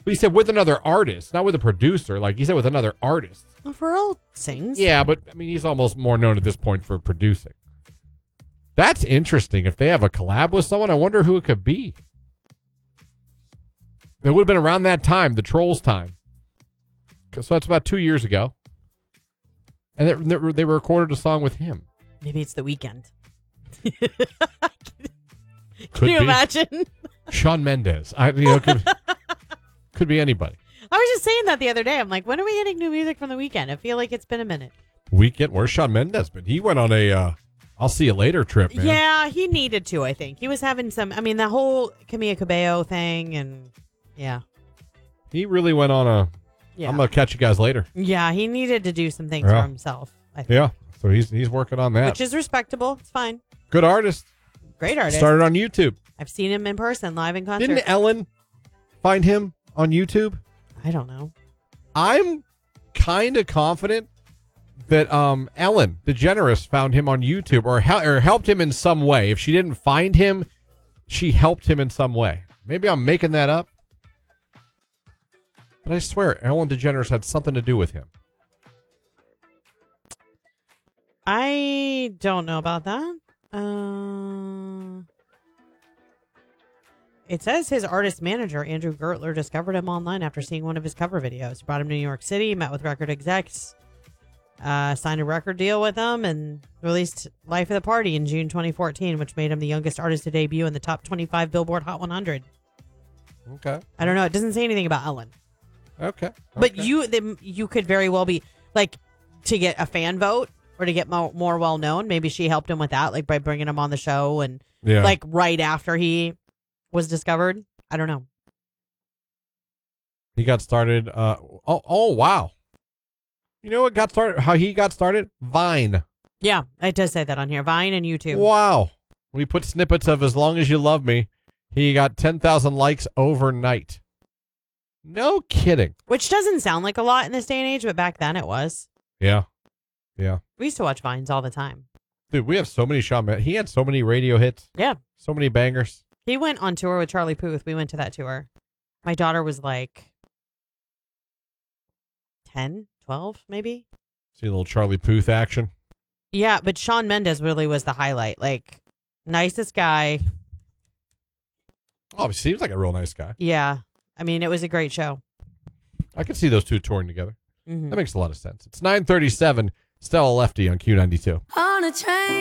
But he said with another artist, not with a producer. Like he said with another artist. Well, Pharrell sings. Yeah, but I mean, he's almost more known at this point for producing. That's interesting. If they have a collab with someone, I wonder who it could be. It would have been around that time, the Trolls time. So that's about 2 years ago. And they recorded a song with him. Maybe it's The Weeknd. Could Can you be. imagine? Shawn Mendes. Could be anybody. I was just saying that the other day. I'm like, when are we getting new music from The Weeknd? I feel like it's been a minute. Weekend? Where's Shawn Mendes been? He went on a I'll see you later trip, man. Yeah, he needed to, I think. He was having the whole Camila Cabello thing, and yeah. He really went on a Yeah. I'm going to catch you guys later. Yeah, he needed to do some things for himself, I think. Yeah. So he's working on that. Which is respectable. It's fine. Good artist. Great artist. Started on YouTube. I've seen him in person, live in concert. Didn't Ellen find him on YouTube? I don't know. I'm kind of confident that Ellen DeGeneres found him on YouTube or helped him in some way. If she didn't find him, she helped him in some way. Maybe I'm making that up. But I swear, Ellen DeGeneres had something to do with him. I don't know about that. It says his artist manager, Andrew Gertler, discovered him online after seeing one of his cover videos. He brought him to New York City, met with record execs, signed a record deal with them, and released Life of the Party in June 2014, which made him the youngest artist to debut in the top 25 Billboard Hot 100. Okay. I don't know. It doesn't say anything about Ellen. Okay. But you could very well be, like, to get a fan vote or to get more well known. Maybe she helped him with that, like by bringing him on the show and like right after he was discovered. I don't know. He got started. Oh wow. You know what got started? How he got started? Vine. Yeah, it does say that on here. Vine and YouTube. Wow. We put snippets of "As Long as You Love Me." He got 10,000 likes overnight. No kidding. Which doesn't sound like a lot in this day and age, but back then it was. Yeah. Yeah. We used to watch Vines all the time. Dude, we have so many Shawn Mendes. He had so many radio hits. Yeah. So many bangers. He went on tour with Charlie Puth. We went to that tour. My daughter was like 10, 12, maybe. See a little Charlie Puth action. Yeah, but Shawn Mendes really was the highlight. Like, nicest guy. Oh, he seems like a real nice guy. Yeah. I mean, it was a great show. I could see those two touring together. Mm-hmm. That makes a lot of sense. It's 9:37. Stella Lefty on Q92. On a train.